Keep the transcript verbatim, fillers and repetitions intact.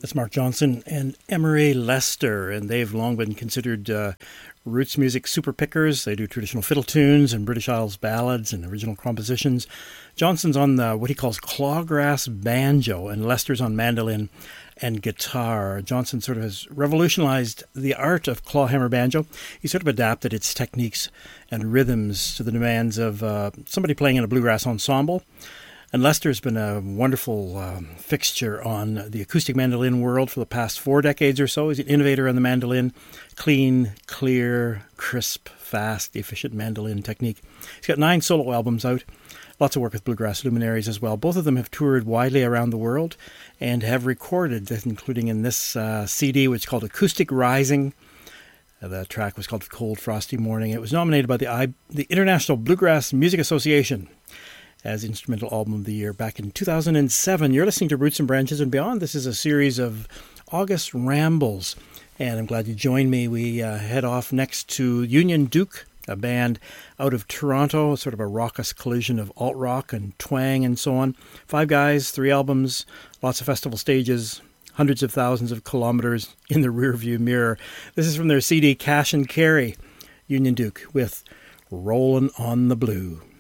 That's Mark Johnson and Emery Lester, and they've long been considered uh, roots music super pickers. They do traditional fiddle tunes and British Isles ballads and original compositions. Johnson's on the, what he calls clawgrass banjo, and Lester's on mandolin and guitar. Johnson sort of has revolutionized the art of clawhammer banjo. He sort of adapted its techniques and rhythms to the demands of uh, somebody playing in a bluegrass ensemble. And Lester's been a wonderful um, fixture on the acoustic mandolin world for the past four decades or so. He's an innovator on the mandolin. Clean, clear, crisp, fast, efficient mandolin technique. He's got nine solo albums out. Lots of work with bluegrass luminaries as well. Both of them have toured widely around the world and have recorded, including in this uh, C D, which is called Acoustic Rising. Uh, the track was called Cold Frosty Morning. It was nominated by the, I- the International Bluegrass Music Association as Instrumental Album of the Year back in two thousand seven. You're listening to Roots and Branches and Beyond. This is a series of August rambles, and I'm glad you joined me. We uh, head off next to Union Duke, a band out of Toronto, sort of a raucous collision of alt-rock and twang and so on. Five guys, three albums, lots of festival stages, hundreds of thousands of kilometers in the rearview mirror. This is from their C D Cash and Carry, Union Duke, with Rollin' on the Blue.